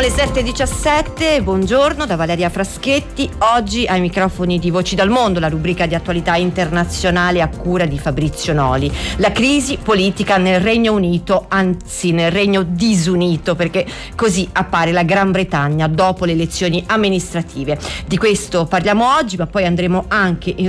le 7:17, buongiorno da Valeria Fraschetti. Oggi ai microfoni di Voci dal Mondo, la rubrica di attualità internazionale a cura di Fabrizio Noli. La crisi politica nel Regno Unito, anzi nel Regno disunito, perché così appare la Gran Bretagna dopo le elezioni amministrative. Di questo parliamo oggi, ma poi andremo anche in